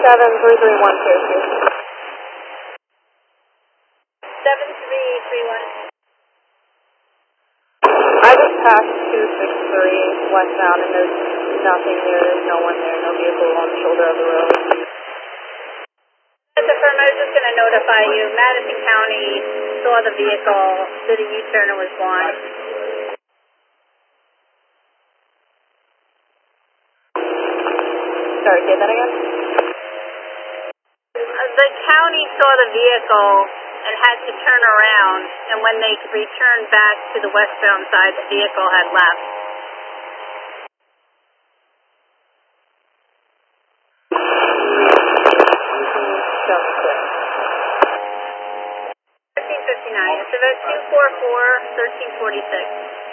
7331 7331. I just passed 263 westbound and there's nothing there, there's no one there, no vehicle on the shoulder of the road. That's the firm. I was just going to notify you. Madison County saw the vehicle, did a U-turn and was blind. Sorry, say that again? The county saw the vehicle and had to turn around, and when they returned back to the westbound side, the vehicle had left. Sounds clear. 1359. It's about 244, 1346.